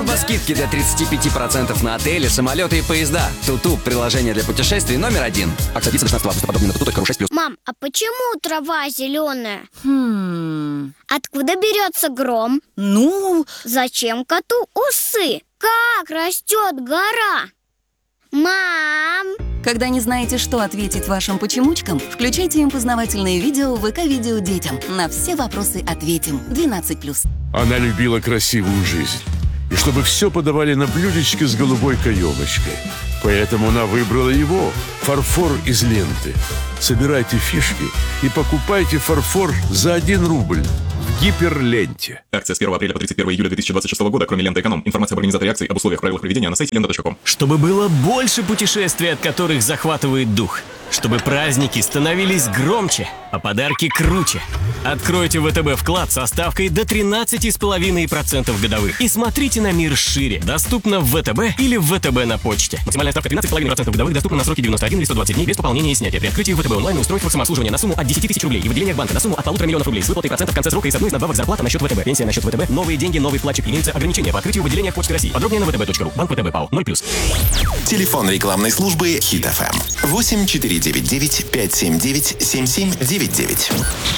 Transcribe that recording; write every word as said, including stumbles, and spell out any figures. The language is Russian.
Турбоскидки до тридцати пяти процентов на отели, самолеты и поезда. Туту – приложение для путешествий номер один. Акция длится шестнадцатого августа. Подробнее на туту.ру шесть плюс. Мам, а почему трава зеленая? Хм... Откуда берется гром? Ну... Зачем коту усы? Как растет гора? Мам! Когда не знаете, что ответить вашим почемучкам, включайте им познавательные видео в ВК-видео детям. На все вопросы ответим. двенадцать плюс. Она любила красивую жизнь. И чтобы все подавали на блюдечке с голубой каемочкой. Поэтому она выбрала его. Фарфор из ленты. Собирайте фишки и покупайте фарфор за один рубль в Гиперленте. Акция с первого апреля по тридцать первого июля две тысячи двадцать шестого года, кроме ленты «Эконом». Информация об организаторе акции, об условиях, правилах проведения на сайте лента точка ком. Чтобы было больше путешествий, от которых захватывает дух. Чтобы праздники становились громче, а подарки круче. Откройте ВТБ вклад со ставкой до тринадцать целых пять десятых процента годовых. И смотрите на мир шире. Доступно в ВТБ или в ВТБ на почте. Максимальная ставка тринадцать целых пять десятых процента годовых, доступна на сроки девяносто один или сто двадцать дней без пополнения и снятия. При открытии ВТБ онлайн устройства самообслуживания на сумму от десяти тысяч рублей и в отделениях банка на сумму от полутора миллионов рублей с выплатой процентов в конце срока и с одной из надбавок зарплата на счет ВТБ. Пенсия на счет ВТБ. Новые деньги, новый вкладчик. Имеются ограничения по открытию в отделениях Почты России. Подробнее на vtb.ru. Банк ВТБ ПАО ноль плюс. Телефон рекламной службы Хит эф эм восемь четыре девять девять пять семь девять семь семь девять девять.